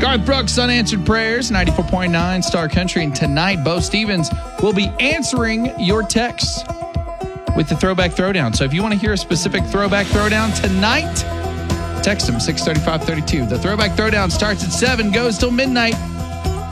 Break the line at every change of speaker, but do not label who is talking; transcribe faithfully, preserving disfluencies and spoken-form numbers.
Garth Brooks, Unanswered Prayers, ninety-four point nine Star Country. And tonight, Bo Stevens will be answering your texts with the Throwback Throwdown. So if you want to hear a specific Throwback Throwdown tonight, text him six thirty-five thirty-two. The Throwback Throwdown starts at seven, goes till midnight.